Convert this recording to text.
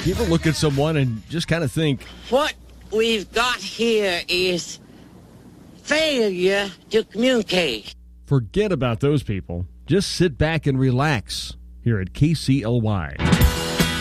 You ever look at someone and just kind of think, What we've got here is failure to communicate. forget about those people. Just sit back and relax here at KCLY.